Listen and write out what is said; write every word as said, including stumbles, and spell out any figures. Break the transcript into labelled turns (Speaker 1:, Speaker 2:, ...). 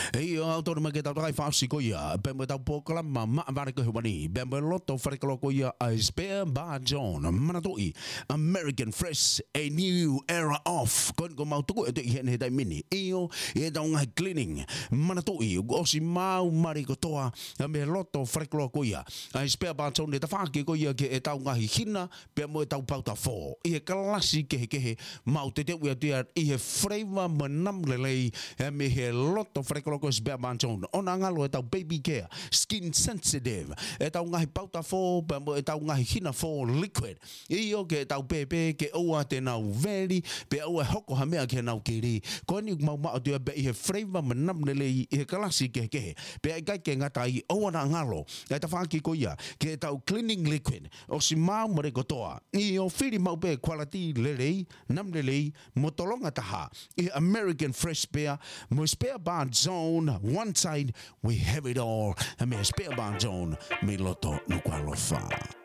Speaker 1: Hey, auto na magkita tayo fast ko ya. Bembe tau pokla mama vare ko hubani. Bembe lotto freklo ko ya. I spare ba John manatoi. American Fresh, a new era of. Kon ko mau tuku ito ihan hedai mini. Iyo, e tau ngai cleaning. Manatoi o si mau mari ko toa. Bembe lotto freklo ko ya. I spare ba John ne tafaki ko ya ke e tau ngai hina. Bembe tau pauta fo. E klasi ke ke mau te te ua tia i he flavor manam lelei. E me he lotto freklo ko spare ba John. Ona ngalo e tau baby care, skin sensitive. E tau ngai pauta fo, bembe e tau ngai hina fo liquid. Iyo ke tau pepe ke oa te nau veri, pe oa hoko ha mea ke nau kiri. Koni mau maa tua be i he flavor manam lelei i he kalasi ke ke. Pe ai kai ke ngata i oa na ngalo. E ta whaki ko ia, ke tau cleaning liquid. O si mau mare kotoa. I o whiri mau pe quality lelei, nam lelei, mo tolonga taha. I American Fresh Beer, mo spare bar zone, one side, we have it all. A me spare bar zone, me loto no qualofa.